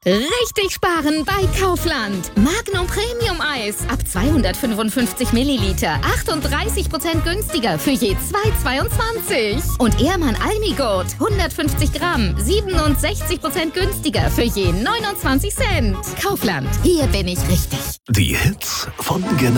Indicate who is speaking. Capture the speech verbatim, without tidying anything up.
Speaker 1: Richtig sparen bei Kaufland. Magnum Premium Eis ab zweihundertfünfundfünfzig Milliliter. achtunddreißig Prozent günstiger für je zwei Euro zweiundzwanzig. Und Ehrmann Almigurt hundertfünfzig Gramm. siebenundsechzig Prozent günstiger für je neunundzwanzig Cent. Kaufland. Hier bin ich richtig.
Speaker 2: Die Hits von Generation